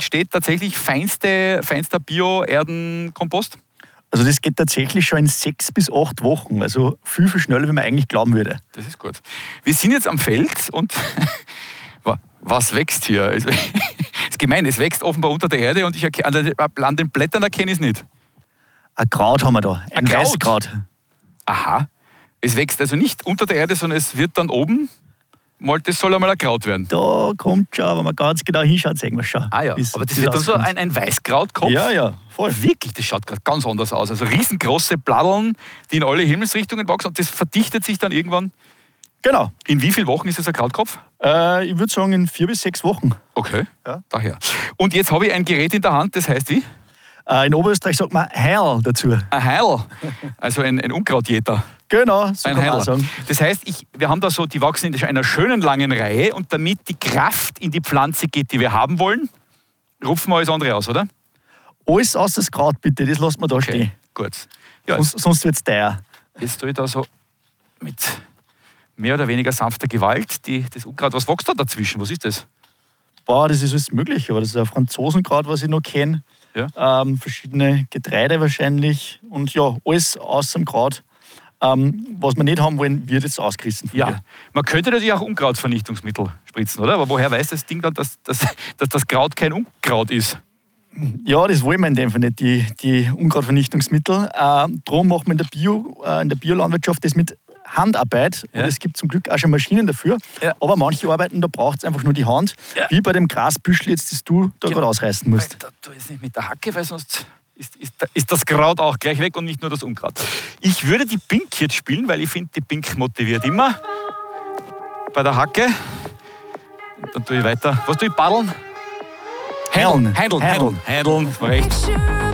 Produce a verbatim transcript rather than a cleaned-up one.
entsteht tatsächlich feinste, feinster Bio-Erdenkompost? Also das geht tatsächlich schon in sechs bis acht Wochen. Also viel, viel schneller, wie man eigentlich glauben würde. Das ist gut. Wir sind jetzt am Feld und was wächst hier? Also, das ist gemein, es wächst offenbar unter der Erde und ich erkenne, an den Blättern erkenne ich es nicht. Ein Kraut haben wir da, ein, ein Weißkraut. Aha. Es wächst also nicht unter der Erde, sondern es wird dann oben, mal, das soll einmal ein Kraut werden. Da kommt schon, wenn man ganz genau hinschaut, sehen wir schon. Ah ja, bis, aber das wird dann so ein, ein Weißkrautkopf? Ja, ja, voll. Wirklich, das schaut gerade ganz anders aus. Also riesengroße Bladeln, die in alle Himmelsrichtungen wachsen und das verdichtet sich dann irgendwann. Genau. In wie vielen Wochen ist das ein Krautkopf? Äh, ich würde sagen in vier bis sechs Wochen. Okay, ja, daher. Und jetzt habe ich ein Gerät in der Hand, das heißt wie? Äh, in Oberösterreich sagt man Heil dazu. Ein Heil, also ein, ein Unkrautjäter. Genau, so ein kann man sagen. Das heißt, ich, wir haben da so, die wachsen in einer schönen langen Reihe und damit die Kraft in die Pflanze geht, die wir haben wollen, rupfen wir alles andere aus, oder? Alles außer das Kraut bitte, das lassen wir da okay, stehen. Gut. Ja, sonst sonst wird es teuer. Jetzt tue ich da so mit mehr oder weniger sanfter Gewalt die, das Unkraut. Was wächst da dazwischen? Was ist das? Boah, das ist alles möglich, aber das ist ein Franzosenkraut, was ich noch kenne. Ja. Ähm, verschiedene Getreide wahrscheinlich und ja, alles außer dem Kraut. Ähm, was wir nicht haben wollen, wird jetzt ausgerissen. Ja, dir. Man könnte natürlich auch Unkrautvernichtungsmittel spritzen, oder? Aber woher weiß das Ding dann, dass, dass, dass das Kraut kein Unkraut ist? Ja, das wollen wir in dem Fall nicht, die, die Unkrautvernichtungsmittel. Ähm, darum machen wir in der, Bio, äh, in der Biolandwirtschaft das mit Handarbeit. Ja. Und es gibt zum Glück auch schon Maschinen dafür. Ja. Aber manche Arbeiten, da braucht es einfach nur die Hand. Ja. Wie bei dem Grasbüschel jetzt, das du da ja. gerade ausreißen musst. Da tu jetzt nicht mit der Hacke, weil sonst ist, ist, ist das Kraut auch gleich weg und nicht nur das Unkraut. Ich würde die Pink jetzt spielen, weil ich finde, die Pink motiviert immer. Bei der Hacke. Und dann tue ich weiter. Was tue ich? Paddeln? Handeln. Handeln. Handeln. Handeln. Handeln. Recht.